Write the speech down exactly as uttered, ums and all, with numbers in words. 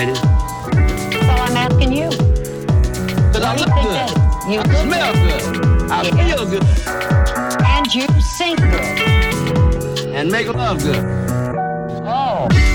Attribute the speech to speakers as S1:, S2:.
S1: ladies?
S2: Well, I'm asking you.
S1: Because I look good.
S2: You
S1: I
S2: look
S1: smell
S2: good.
S1: good. I
S2: Yes.
S1: feel good.
S2: And you sing good.
S1: And make love good.
S2: Oh.